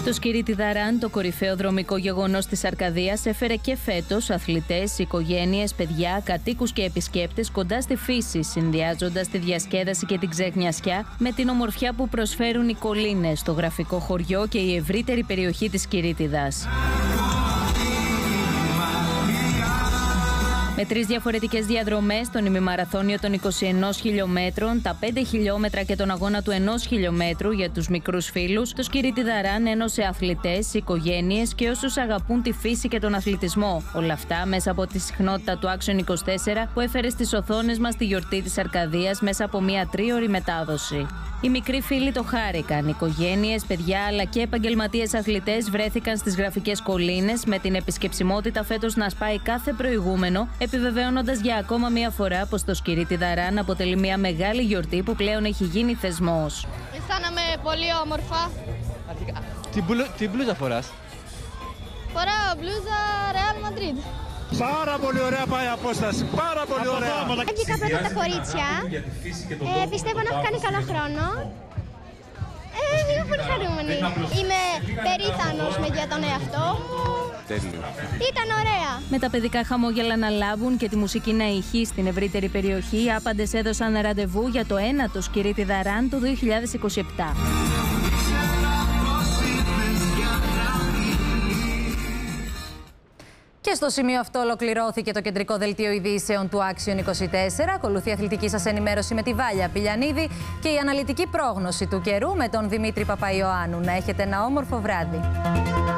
Το Σκυρίτι Δαράν, το κορυφαίο δρομικό γεγονός της Αρκαδίας, έφερε και φέτος αθλητές, οικογένειες, παιδιά, κατοίκους και επισκέπτες κοντά στη φύση, συνδυάζοντας τη διασκέδαση και την ξεχνιασιά με την ομορφιά που προσφέρουν οι κολλήνες, το γραφικό χωριό και η ευρύτερη περιοχή της Κυρίτιδας. Με 3 διαφορετικές διαδρομές, τον ημιμαραθώνιο των 21 χιλιόμετρων, τα 5 χιλιόμετρα και τον αγώνα του 1 χιλιόμετρου για τους μικρούς φίλους, το Σκυρίτι Δαράν ένωσε αθλητές, οικογένειες και όσους αγαπούν τη φύση και τον αθλητισμό. Όλα αυτά μέσα από τη συχνότητα του Action 24 που έφερε στις οθόνες μας τη γιορτή της Αρκαδίας μέσα από μια 3ωρη μετάδοση. Οι μικροί φίλοι το χάρηκαν. Οικογένειες, παιδιά αλλά και επαγγελματίες αθλητές βρέθηκαν στις γραφικές κολλήνες με την επισκεψιμότητα φέτος να σπάει κάθε προηγούμενο, επιβεβαιώνοντας για ακόμα μία φορά πως το Σκυρίτι Δαράν αποτελεί μια μεγάλη γιορτή που πλέον έχει γίνει θεσμός. Αισθάνομαι πολύ όμορφα. Τι μπλούζα φοράς? Φοράω μπλούζα Real Madrid. Πάρα πολύ ωραία πάει η απόσταση. Πάρα πολύ ωραία. Έγκυκα πρώτα τα κορίτσια. Πιστεύω να έχω κάνει καλό χρόνο. Είμαι πολύ χαρούμενη. Είμαι περήφανος για τον εαυτό μου. Ήταν ωραία. Με τα παιδικά χαμόγελα να λάβουν και τη μουσική να ηχεί στην ευρύτερη περιοχή, οι άπαντες έδωσαν ραντεβού για το 9ο Σκυρίτι Δαράν του 2027. Και στο σημείο αυτό ολοκληρώθηκε το κεντρικό δελτίο ειδήσεων του Action 24. Ακολουθεί η αθλητική σας ενημέρωση με τη Βάλια Πηλιανίδη και η αναλυτική πρόγνωση του καιρού με τον Δημήτρη Παπαϊωάννου. Να έχετε ένα όμορφο βράδυ.